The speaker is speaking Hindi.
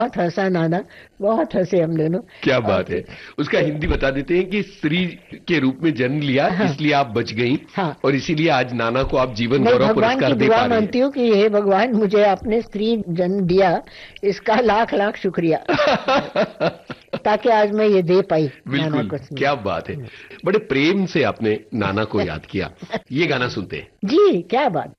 बहुत हंसा नाना, बहुत हंसे हम दोनों। क्या बात और है। उसका हिंदी बता देते हैं कि स्त्री के रूप में जन्म लिया, हाँ इसलिए आप बच गई, हाँ, और इसीलिए आज नाना को आप जीवन मैं गौरव भगवान की पुरस्कार दे दुआ पा रही मानती हूँ कि हे भगवान, मुझे आपने स्त्री जन्म दिया, इसका लाख लाख शुक्रिया, हैं। ताकि आज मैं ये दे पाई नाना बिल्कुल, को क्या स्नेह। बात है। बड़े प्रेम से आपने नाना को याद किया। ये गाना सुनते हैं। जी, क्या बात।